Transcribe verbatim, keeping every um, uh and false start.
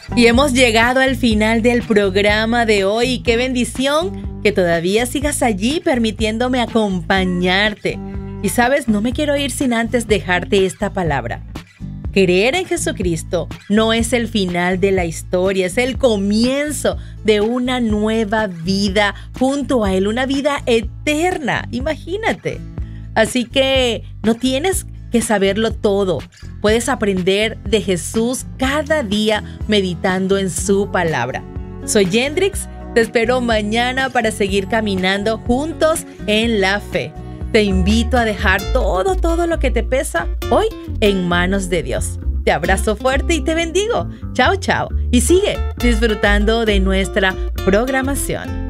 Y hemos llegado al final del programa de hoy. ¡Qué bendición que todavía sigas allí permitiéndome acompañarte! Y sabes, no me quiero ir sin antes dejarte esta palabra. Creer en Jesucristo no es el final de la historia, es el comienzo de una nueva vida junto a Él, una vida eterna, imagínate. Así que no tienes que saberlo todo, puedes aprender de Jesús cada día meditando en su palabra. Soy Yendrix, te espero mañana para seguir caminando juntos en la fe. Te invito a dejar todo, todo lo que te pesa hoy en manos de Dios. Te abrazo fuerte y te bendigo. Chao, chao. Y sigue disfrutando de nuestra programación.